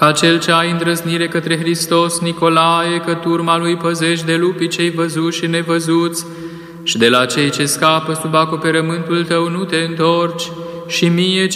ca cel ce ai îndrăznire către Hristos, Nicolae, că turma lui păzești de lupii cei văzuți și nevăzuți, și de la cei ce scapă sub acoperământul tău nu te întorci, și mie